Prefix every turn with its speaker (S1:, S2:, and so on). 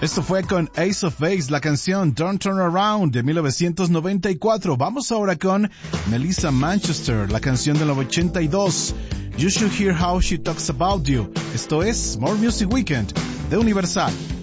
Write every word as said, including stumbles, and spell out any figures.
S1: Esto fue con Ace of Base, la canción Don't Turn Around de mil novecientos noventa y cuatro. Vamos ahora con Melissa Manchester, la canción del ochenta y dos. You Should Hear How She Talks About You. Esto es More Music Weekend de Universal.